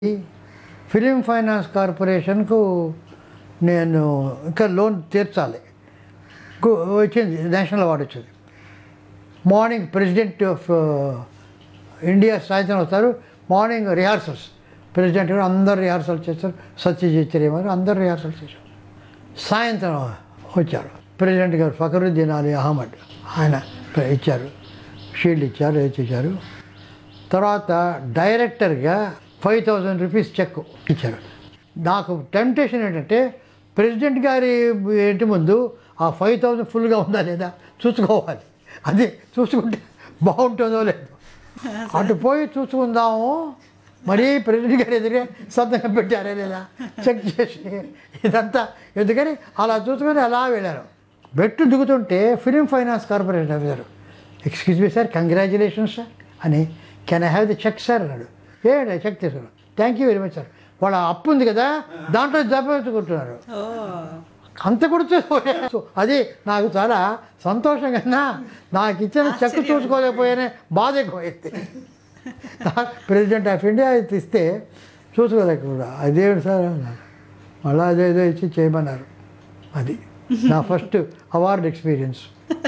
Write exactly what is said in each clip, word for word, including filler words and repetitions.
Film finance కార్పొరేషన్కు నేను ఇంకా loan తీర్చాలి. కు- వచ్చింది నేషనల్ అవార్డు వచ్చింది. మార్నింగ్ ప్రెసిడెంట్ ఆఫ్ ఇండియా సాయంత్రం వస్తారు. మార్నింగ్ రిహార్సల్స్ ప్రెసిడెంట్ గారు అందరు రిహార్సల్ చేస్తారు. సత్యజిత్ రే గారు అందరు రిహార్సల్ చేశారు. సాయంత్రం వచ్చారు ప్రెసిడెంట్ గారు ఫకరుద్దీన్ అలీ అహ్మద్, ఆయన ఇచ్చారు, షీల్డ్ ఇచ్చారు, ఇచ్చారు. తర్వాత డైరెక్టర్గా ఫైవ్ థౌజండ్ రూపీస్ చెక్ ఇచ్చారు. నాకు టెంప్టేషన్ ఏంటంటే ప్రెసిడెంట్ గారి ఇంటి ముందు ఆ ఫైవ్ థౌజండ్ ఫుల్గా ఉందా లేదా చూసుకోవాలి. అది చూసుకుంటే బాగుంటుందో లేదు. అటు పోయి చూసుకుందాము, మరీ ప్రెసిడెంట్ గారు ఎదురే సంతకం పెట్టారా లేదా చెక్ చేసి ఇదంతా ఎందుకని అలా చూసుకొని అలా వెళ్ళారు. బెట్టు దిగుతుంటే film finance corporation officer, excuse me sir, congratulations sir అని, can I have the check sir అన్నాడు. ఏ చెక్ తీసుకున్నాను, thank you very much sir. వాళ్ళ అప్పు ఉంది కదా దాంట్లో దెబ్బకుంటున్నారు. అంత కూడా చూసుకోలేదు. అది నాకు చాలా సంతోషం కన్నా నాకు ఇచ్చిన చెక్ చూసుకోలేకపోయానే బాధ ఎక్కువైంది. ప్రెసిడెంట్ ఆఫ్ ఇండియా ఇస్తే చూసుకోలేకుండా అదేమిటి సార్ అన్నారు. మళ్ళీ అదేదో ఇచ్చి చేయమన్నారు. అది నా ఫస్ట్ అవార్డు ఎక్స్పీరియన్స్.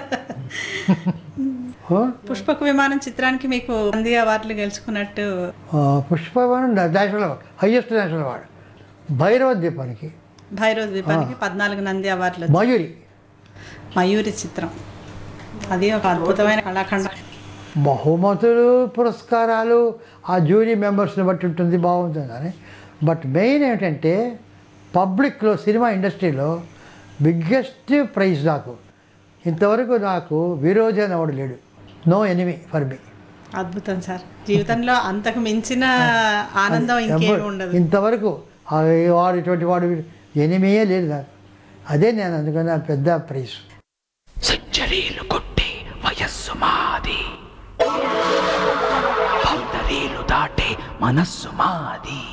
పుష్పక విమానం చిత్రానికి మీకు నంది అవార్డులు గెలుచుకున్నట్టు. పుష్పవనం national award, highest national award. Bhairava దీపానికి, భైరవ ద్వీపానికి పద్నాలుగు నంది అవార్డులు. మయూరి మయూరి చిత్రం అది ఒక అద్భుతమైన కళాఖండం. బహుమతులు, పురస్కారాలు ఆ జ్యూరీ మెంబర్స్ని బట్టి ఉంటుంది, బాగుంటుంది కానీ. బట్ మెయిన్ ఏంటంటే పబ్లిక్లో, సినిమా ఇండస్ట్రీలో బిగ్గెస్ట్ ప్రైజ్ నాకు. ఇంతవరకు నాకు విరోధి అనేవాడు లేడు. No enemy for me. అద్భుతం సార్, జీవితంలో అంతకు మించిన ఆనందం ఇంకేమీ ఉండదు. ఇంతవరకు ఆ వాడు ఇటువంటి వాడు ఎనిమియే లేదు నాకు. అదే నేను అందుకని పెద్ద ప్రైజ్. సెంచరీలు కొట్టే వయస్సు మాది, బౌండరీలు దాటే మనస్సు మాది.